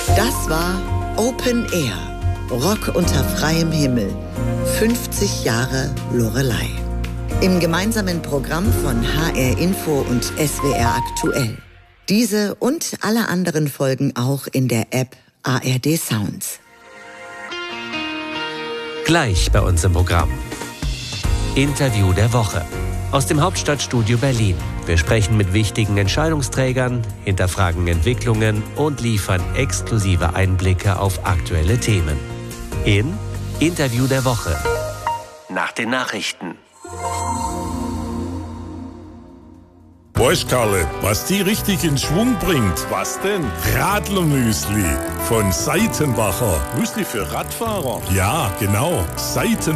Das war Open Air. Rock unter freiem Himmel. 50 Jahre Loreley. Im gemeinsamen Programm von HR Info und SWR Aktuell. Diese und alle anderen Folgen auch in der App ARD Sounds. Gleich bei uns im Programm. Interview der Woche. Aus dem Hauptstadtstudio Berlin. Wir sprechen mit wichtigen Entscheidungsträgern, hinterfragen Entwicklungen und liefern exklusive Einblicke auf aktuelle Themen. In Interview der Woche. Nach den Nachrichten. Weißt, Karle, was die richtig in Schwung bringt? Was denn? Radlermüsli von Seitenbacher. Müsli für Radfahrer? Ja, genau. Seitenbacher.